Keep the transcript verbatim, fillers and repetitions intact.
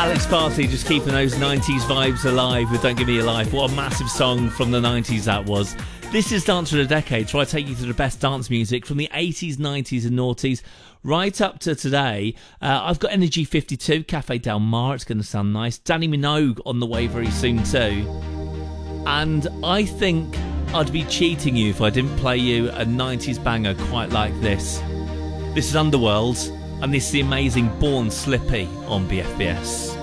Alex Barkley just keeping those nineties vibes alive with Don't Give Me Your Life. What a massive song from the nineties that was. This is Dance for the Decade, so I take you to the best dance music from the eighties, nineties and noughties right up to today. Uh, I've got Energy fifty-two, Cafe Del Mar, it's going to sound nice. Danny Minogue on the way very soon too. And I think I'd be cheating you if I didn't play you a nineties banger quite like this. This is Underworld, and this is the amazing Born Slippy on B F B S.